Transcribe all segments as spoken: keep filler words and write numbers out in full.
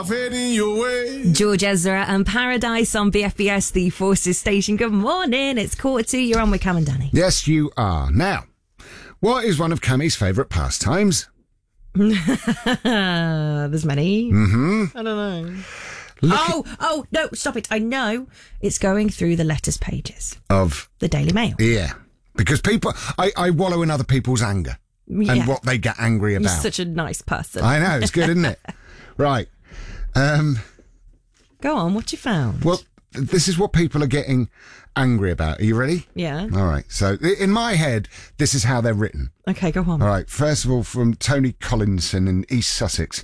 myself heading your way. George Ezra and Paradise on B F B S, the Forces station. Good morning. It's quarter two. You're on with Cam and Danny. Yes, you are. Now, what is one of Cammie's favourite pastimes? There's many. Mm-hmm. I don't know. Look oh, oh, no, stop it. I know. It's going through the letters pages. Of? The Daily Mail. Yeah. Because people, I, I wallow in other people's anger. Yeah. And what they get angry about. You're such a nice person. I know, it's good, isn't it? Right. Um, Go on, what you found? Well, this is what people are getting angry about. Are you ready? Yeah. All right. So, in my head, this is how they're written. Okay, go on. All right. First of all, from Tony Collinson in East Sussex.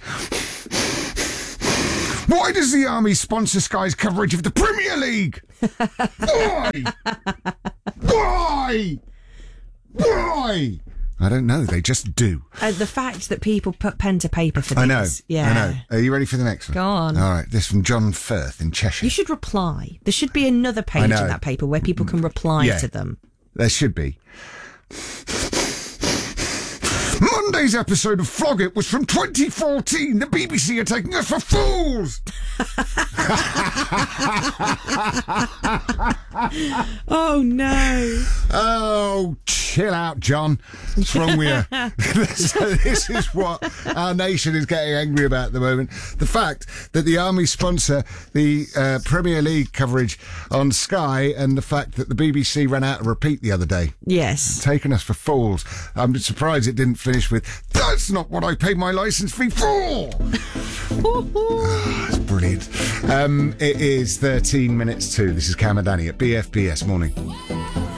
Why does the Army sponsor Sky's coverage of the Premier League? Why? Why? Why? I don't know. They just do. Uh, the fact that people put pen to paper for these. I know. Yeah. I know. Are you ready for the next one? Go on. All right. This from John Firth in Cheshire. You should reply. There should be another page in that paper where people can reply yeah, to them. There should be. Monday's episode of Flog It was from twenty fourteen. The B B C are taking us for fools. Oh, no. Oh, chill out, John. What's wrong with you? So this is what our nation is getting angry about at the moment. The fact that the Army sponsor the uh, Premier League coverage on Sky, and the fact that the B B C ran out of repeat the other day. Yes. Taking us for fools. I'm surprised it didn't finish with, that's not what I paid my licence fee for. Oh, it's brilliant. Um, it is thirteen minutes to. This is Cam and Danny at B F B S Morning.